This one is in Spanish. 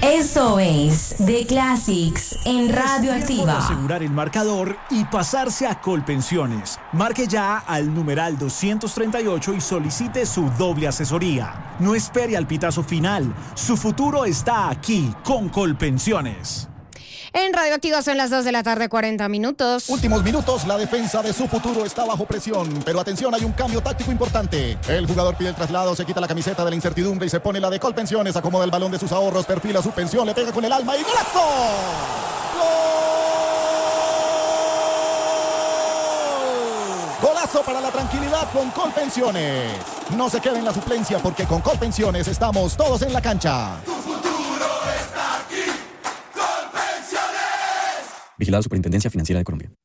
Eso es The Classics en Radio Activa. Asegurar el marcador y pasarse a Colpensiones. Marque ya al numeral 238 y solicite su doble asesoría. No espere al pitazo final. Su futuro está aquí con Colpensiones. En Radio Activa son las 2 de la tarde, 40 minutos. Últimos minutos, la defensa de su futuro está bajo presión. Pero atención, hay un cambio táctico importante. El jugador pide el traslado, se quita la camiseta de la incertidumbre y se pone la de Colpensiones. Acomoda el balón de sus ahorros, perfila su pensión, le pega con el alma y ¡golazo! ¡Gol! Golazo para la tranquilidad con Colpensiones. No se quede en la suplencia porque con Colpensiones estamos todos en la cancha. Vigilado Superintendencia Financiera de Colombia.